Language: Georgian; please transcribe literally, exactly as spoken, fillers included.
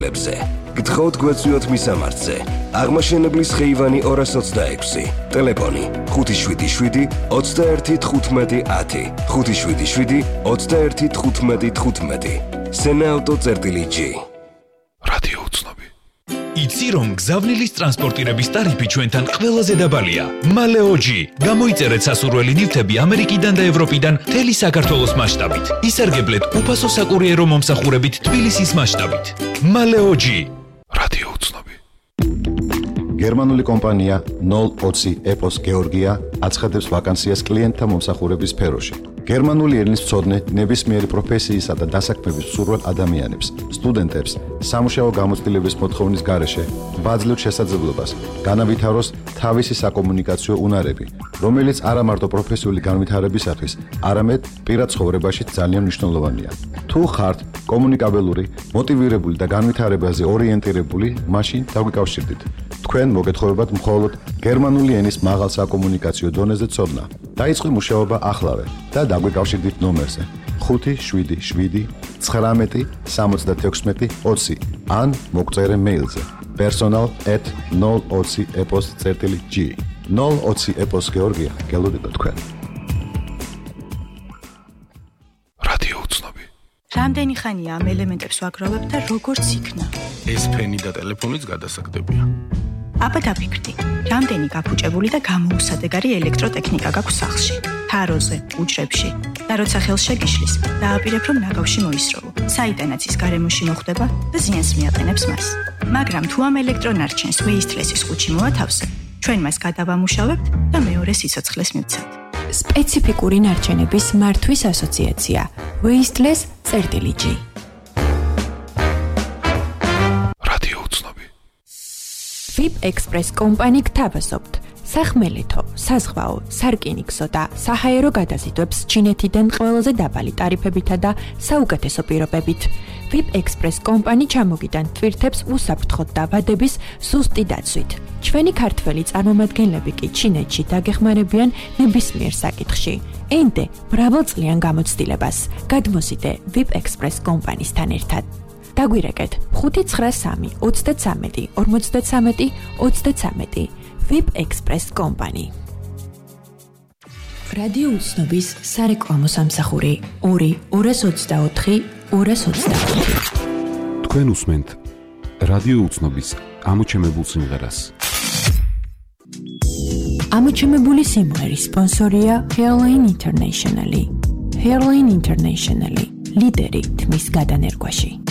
ლებზე. გთხოვთ გვეწვიოთ მისამართზე. აღმაშენებლის ხეივანი ორას ოცდაექვსი. ტელეფონი ხუთი შვიდი შვიდი ოცდაერთი თხუთმეტი ათი. ხუთი შვიდი შვიდი ოცდაერთი თხუთმეტი თხუთმეტი. სენაავტო წერტილი ჯი. რადიო უცნობი. იცი რომ გზავნილის ტრანსპორტირების ტარიფი ჩვენთან ყველაზე დაბალია. მალეოჯი. გამოიწერეთ სასურველი ნივთები ამერიკიდან და ევროპიდან მთელი საქართველოს მასშტაბით. ისარგებლეთ უფასო საკურიერო მომსახურებით თბილისის მასშტაბით. მალეოჯი. რადიო უცნობი. გერმანული კომპანია ნოლ ოცი ეპოს გეორგია აცხადებს ვაკანსიას კლიენტთა მომსახურების სფეროში. გერმანული ენის მცოდნე ნებისმიერი პროფესიისა და დასაქმების მსურველ ადამიანებს, სტუდენტებს, სამუშაო გამოცდილების მოთხოვნის გარეშე ვაძლევთ შესაძლებლობას განავითაროს თავისი საკომუნიკაციო უნარები, რომელიც არა მარტო პროფესიული განვითარებისათვის, არამედ პირად ცხოვრებაში ძალიან მნიშვნელოვანია. თუ ხართ კომუნიკაბელური, მოტივირებული და განვითარებაზე ორიენტირებული, მაშინ დაგვიკავშირდით. თქვენ მოგეთხოვებათ მხოლოდ გერმანული ენის მაღალ საკომუნიკაციო დონეზე ცოდნა. დაიწყო მუშაობა ახლავე და დაგვიკავშირდით ნომერზე ხუთი შვიდი შვიდი ცხრამეტი სამოცდათექვსმეტი ოცი ან მოგწერე მეილზე personal at ნოლ ოცი epos წერტილი ჯი. ნოლ ოცი epos გეორგია გელოდება თქვენ. რადიო უცნობი. რამდენი ხანია ამ ელემენტებს ვაგროვებ და როგორც იქნა? ეს ფენი და ტელეფონიც გადასაგდებია. აბა დაფიქრდი, რამდენი გაფუჭებული და გამოუსადეგარი ელექტროტექნიკა გაქვს სახლში, თაროზე, უჯრებში და როცა ხელს შეგიშლის, დააპირებ რომ ნაგავში მოისროლო. საიტანაც ის გარემოში მოხვდება და ზიანს მიაყენებს მას. მაგრამ თუ ამ ელექტრონარჩენს Wasteless-ის ხუჩი მოათავსებ, ჩვენ მას გადავამუშავებთ და მეორე სიცოცხლეს მივცემთ. სპეციფიკური ნარჩენების მართვის ასოციაცია Wasteless წერტილი ჯი. ვიპ ექსპრეს კომპანი გთავაზობთ სახმელეთო, საზღვაო, სარკინიგზო და საჰაერო გადაზიდვებს ჩინეთიდან ყველაზე დაბალი ტარიფებითა და საუკეთესო პირობებით. ვიპ ექსპრეს კომპანი ჩამოგიდან ტვირთებს უსაფრთხოდ და ვადების ზუსტი დაცვით. ჩვენი ქართველი წარმომადგენლები კი ჩინეთში დაგეხმარებიან ნებისმიერ საკითხში. ენდე მრავალწლიან გამოცდილებას. გადმოსიდე ვიპ ექსპრეს კომპანისთან ერთად. დაგვირეკეთ ხუთი ცხრა სამი ოცდაცამეტი ორმოცდაცამეტი ოცდაცამეტი ვიპ ექსპრეს კომპანი. რადიო უცნობის სარეკლამო სამსახური ორი ორას ოცდაოთხი ორას ოცდაოთხი. თქვენ უსმენთ რადიო უცნობის ამოჩემებულ სიმღერას. ამოჩემებული სიმღერის სპონსორია Hairline International. Hairline International ლიდერი თმის გადანერგვაში.